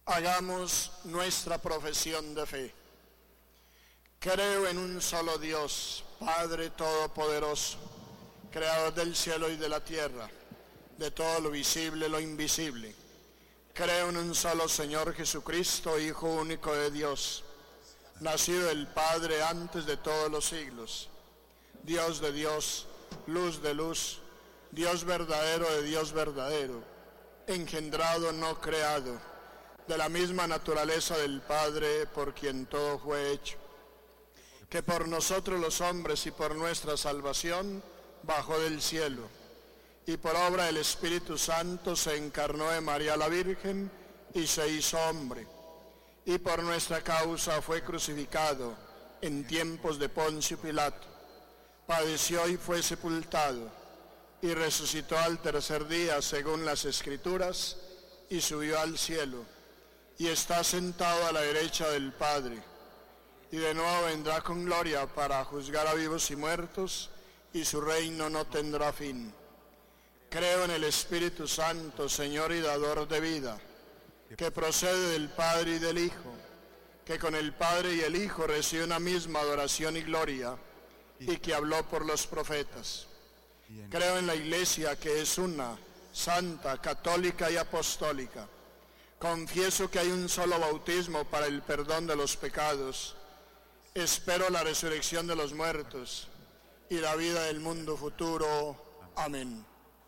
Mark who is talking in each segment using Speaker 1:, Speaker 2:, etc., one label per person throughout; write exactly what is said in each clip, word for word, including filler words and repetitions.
Speaker 1: Hagamos nuestra profesión de fe. Creo en un solo Dios, Padre Todopoderoso, Creador del cielo y de la tierra, de todo lo visible y lo invisible. Creo en un solo Señor Jesucristo, Hijo único de Dios, nacido del Padre antes de todos los siglos, Dios de Dios, luz de luz, Dios verdadero de Dios verdadero, engendrado, no creado, de la misma naturaleza del Padre, por quien todo fue hecho, que por nosotros los hombres y por nuestra salvación bajó del cielo, y por obra del Espíritu Santo se encarnó de María la Virgen y se hizo hombre, y por nuestra causa fue crucificado en tiempos de Poncio Pilato, padeció y fue sepultado, y resucitó al tercer día según las Escrituras, y subió al cielo, y está sentado a la derecha del Padre, y de nuevo vendrá con gloria para juzgar a vivos y muertos, y su reino no tendrá fin. Creo en el Espíritu Santo, Señor y dador de vida, que procede del Padre y del Hijo, que con el Padre y el Hijo recibe una misma adoración y gloria, y que habló por los profetas. Creo en la Iglesia, que es una, santa, católica y apostólica. Confieso que hay un solo bautismo para el perdón de los pecados. Espero la resurrección de los muertos y la vida del mundo futuro. Amén.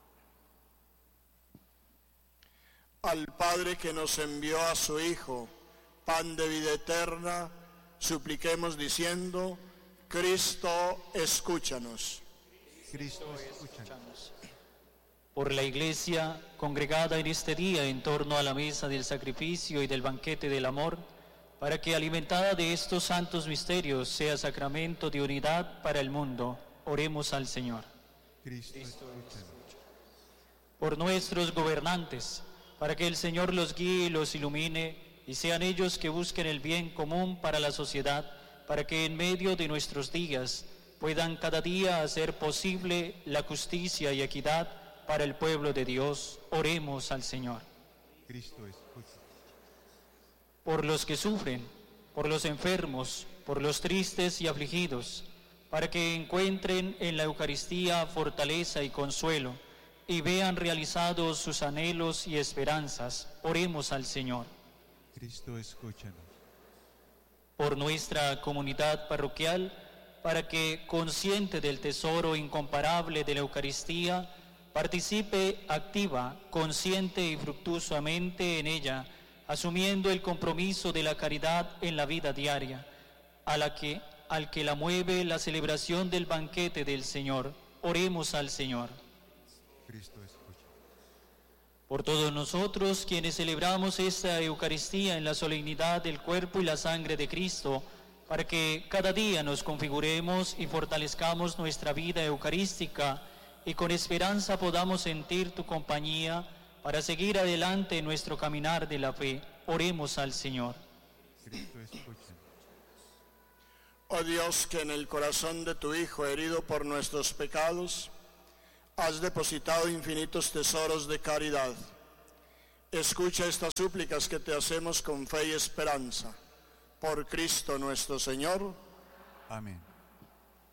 Speaker 1: Al Padre que nos envió a su Hijo, pan de vida eterna, supliquemos diciendo: Cristo, escúchanos.
Speaker 2: Cristo, escúchanos.
Speaker 3: Por la Iglesia, congregada en este día en torno a la mesa del sacrificio y del banquete del amor, para que alimentada de estos santos misterios sea sacramento de unidad para el mundo, oremos al Señor.
Speaker 2: Cristo, escúchanos.
Speaker 3: Por nuestros gobernantes, para que el Señor los guíe y los ilumine, y sean ellos que busquen el bien común para la sociedad, para que en medio de nuestros días puedan cada día hacer posible la justicia y equidad para el pueblo de Dios, oremos al Señor.
Speaker 2: Cristo, escucha.
Speaker 3: Por los que sufren, por los enfermos, por los tristes y afligidos, para que encuentren en la Eucaristía fortaleza y consuelo, y vean realizados sus anhelos y esperanzas, oremos al Señor.
Speaker 2: Cristo, escúchanos.
Speaker 3: Por nuestra comunidad parroquial, para que, consciente del tesoro incomparable de la Eucaristía, participe activa, consciente y fructuosamente en ella, asumiendo el compromiso de la caridad en la vida diaria, a la que, al que la mueve la celebración del banquete del Señor. Oremos al Señor.
Speaker 2: Cristo, escucha.
Speaker 3: Por todos nosotros, quienes celebramos esta Eucaristía en la solemnidad del cuerpo y la sangre de Cristo, para que cada día nos configuremos y fortalezcamos nuestra vida eucarística y con esperanza podamos sentir tu compañía para seguir adelante en nuestro caminar de la fe. Oremos al Señor.
Speaker 2: Cristo, escucha.
Speaker 1: Oh Dios, que en el corazón de tu Hijo, herido por nuestros pecados, has depositado infinitos tesoros de caridad. Escucha estas súplicas que te hacemos con fe y esperanza. Por Cristo nuestro Señor.
Speaker 2: Amén.